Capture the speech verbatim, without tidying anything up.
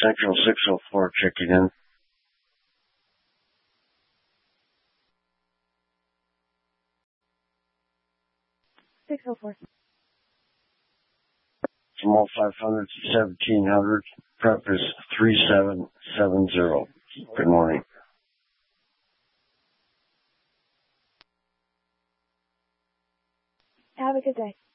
Central six oh four checking in. six oh four. Small five hundred to seventeen hundred. Prep is three seven seven zero. Good morning. Have a good day.